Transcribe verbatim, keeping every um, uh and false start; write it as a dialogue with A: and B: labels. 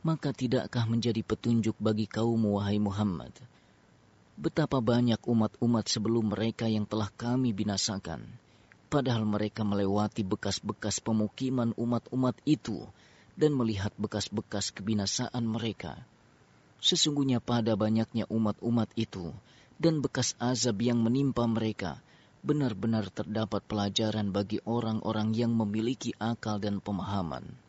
A: Maka tidakkah menjadi petunjuk bagi kaum wahai Muhammad? Betapa banyak umat-umat sebelum mereka yang telah kami binasakan, padahal mereka melewati bekas-bekas pemukiman umat-umat itu dan melihat bekas-bekas kebinasaan mereka. Sesungguhnya pada banyaknya umat-umat itu dan bekas azab yang menimpa mereka, benar-benar terdapat pelajaran bagi orang-orang yang memiliki akal dan pemahaman.